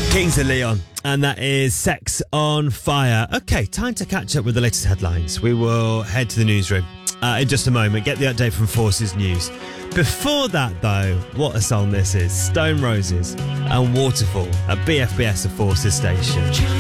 Kings of Leon, and that is Sex on Fire. Okay, time to catch up with the latest headlines. We will head to the newsroom in just a moment, get the update from Forces News. Before that, though, what a song this is. Stone Roses and Waterfall at BFBS, the Forces station.